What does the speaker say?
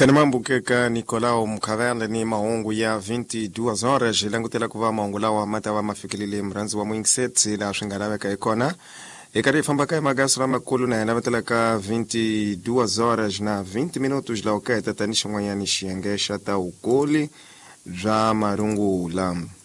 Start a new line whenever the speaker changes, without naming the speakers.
Kanimambu keka Nicolao Mkaverne ni maongo ya 22 horas langutela kuva maongo lawa mata wa mafikilile mranzi wa mwingset la shingarawe ka ikona ekari fambaka magasra makulu na yanabatela ka 22 horas na 20 minutos la oketa tanisha mwanyani shiengesha ta ukoli za marungu la